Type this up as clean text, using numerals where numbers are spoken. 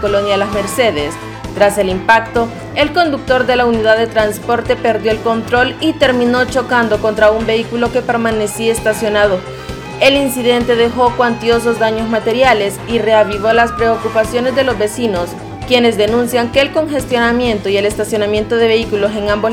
colonia Las Mercedes. Tras el impacto, el conductor de la unidad de transporte perdió el control y terminó chocando contra un vehículo que permanecía estacionado. El incidente dejó cuantiosos daños materiales y reavivó las preocupaciones de los vecinos, quienes denuncian que el congestionamiento y el estacionamiento de vehículos en ambos